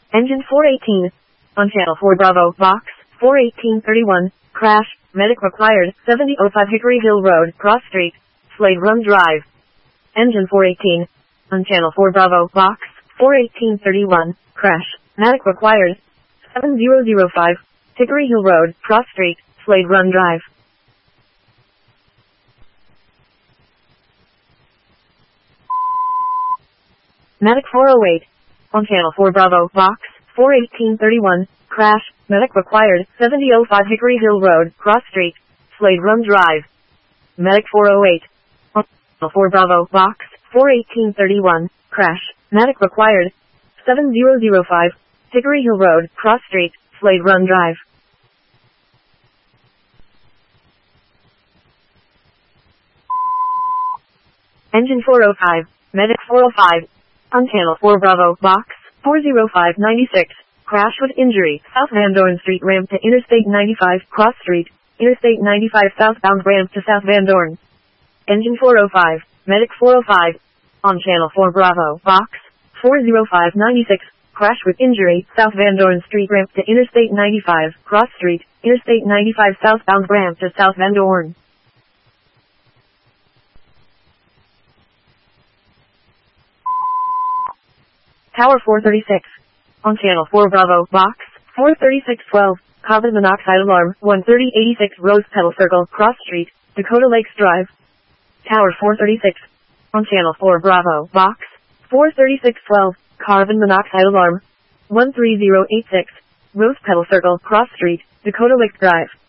Engine 418. On Channel 4 Bravo, Box 41831. Crash. Medic required. 7005 Hickory Hill Road, Cross Street, Slade Run Drive. Engine 418. On Channel 4 Bravo, Box 41831. Crash. Medic required. 7005 Hickory Hill Road, Cross Street, Slade Run Drive. Medic 408. On Channel 4 Bravo, Box 41831. Crash. Medic required. 7005 Hickory Hill Road, Cross Street, Slade Run Drive. Medic 408. On Channel 4 Bravo, Box 41831. Crash. Medic required. 7005 Hickory Hill Road, Cross Street, Slade Run Drive. Engine 405. Medic 405. On Channel 4 Bravo, Box 40596. Crash with injury. South Van Dorn Street ramp to Interstate 95, Cross Street, Interstate 95 southbound ramp to South Van Dorn. Engine 405. Medic 405. On Channel 4 Bravo, Box 40596. Crash with injury. South Van Dorn Street ramp to Interstate 95, Cross Street, Interstate 95 southbound ramp to South Van Dorn. Tower 436. On Channel 4 Bravo, Box 43612. Carbon monoxide alarm, 13086 Rose Petal Circle, Cross Street, Dakota Lakes Drive. Tower 436. On Channel 4 Bravo, Box 43612. Carbon monoxide alarm, 13086 Rose Petal Circle, Cross Street, Dakota Lakes Drive.